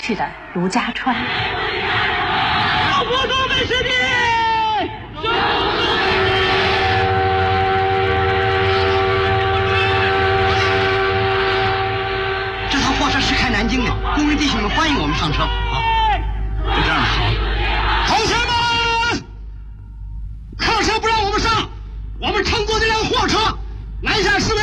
去的卢家川。 中国东北师弟， 这趟货车是开南京的，工人弟兄们欢迎我们上车。好， 就这样好。 同学们，客车不让我们上，我们乘坐这辆货车南下师